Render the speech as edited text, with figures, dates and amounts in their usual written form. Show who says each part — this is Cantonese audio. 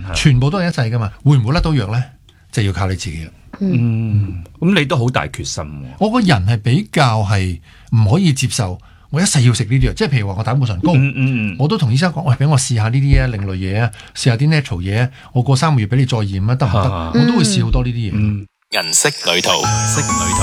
Speaker 1: 全部都係一世噶嘛，會唔會甩到藥咧？就要靠你自己啦。
Speaker 2: 咁你都好大決心喎。
Speaker 1: 我個人係比較係唔可以接受，我一世要食呢啲藥，即係譬如話我膽固醇高，我都同醫生講，喂，俾我試下呢啲另類嘢啊，試下啲 natural 嘢，我過3個月俾你再驗啊，得唔得？我都會試好多呢啲嘢。
Speaker 3: 銀色旅途。